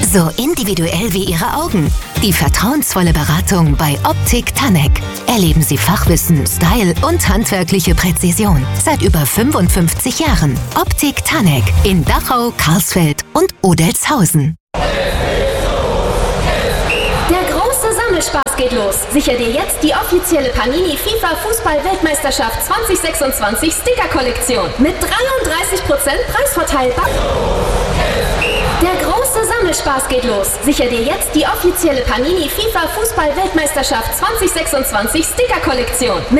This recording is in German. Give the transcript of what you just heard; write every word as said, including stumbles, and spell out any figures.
So individuell wie Ihre Augen. Die vertrauensvolle Beratung bei Optik Tanek. Erleben Sie Fachwissen, Style und handwerkliche Präzision. Seit über fünfundfünfzig Jahren. Optik Tanek in Dachau, Karlsfeld und Odelzhausen. Der große Sammelspaß geht los. Sicher dir jetzt die offizielle Panini FIFA Fußball-Weltmeisterschaft zwanzig sechsundzwanzig Sticker-Kollektion mit dreiunddreißig Prozent Preisvorteil. Der große Sammelspaß geht los. Sicher dir jetzt die offizielle Panini FIFA Fußball-Weltmeisterschaft zwanzig sechsundzwanzig Sticker-Kollektion.